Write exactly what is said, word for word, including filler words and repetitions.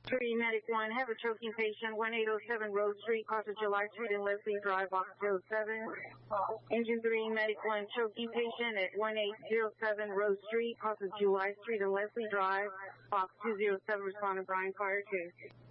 three, Medic one, have a choking patient, one eight oh seven Rose Street, Casa July Street and Leslie Drive, box oh seven. Engine three, Medic one, choking patient at one eight oh seven Rose Street, Casa July Street and Leslie Drive, box two oh seven, responding Brian Fire two.